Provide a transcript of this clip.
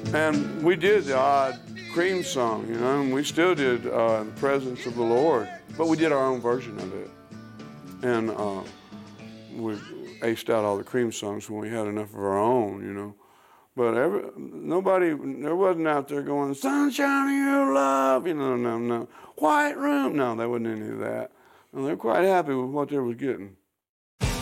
And we did the odd cream song, you know, and we still did the presence of the Lord, but we did our own version of it. And we aced out all the cream songs when we had enough of our own, you know. But there wasn't out there going, sunshine of your love, you know, no. White room, no, there wasn't any of that. And they're quite happy with what they was getting.